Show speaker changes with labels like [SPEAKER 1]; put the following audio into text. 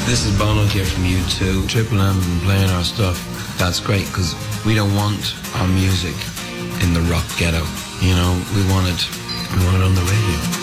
[SPEAKER 1] This is Bono here from U2. Triple M playing our stuff. That's great because we don't want our music in the rock ghetto. You know, we want it on the radio.